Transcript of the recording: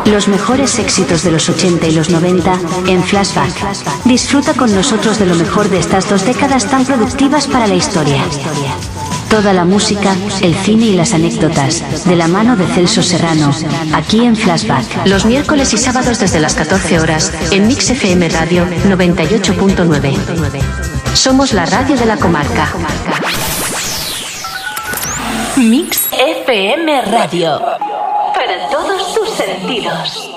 Los mejores éxitos de los 80 y los 90 en Flashback. Disfruta con nosotros de lo mejor de estas 2 décadas tan productivas para la historia. Toda la música, el cine y las anécdotas, de la mano de Celso Serrano, aquí en Flashback. Los miércoles y sábados desde las 14 horas, en Mix FM Radio 98.9. Somos la radio de la comarca. Mix FM Radio. Para todos tus sentidos.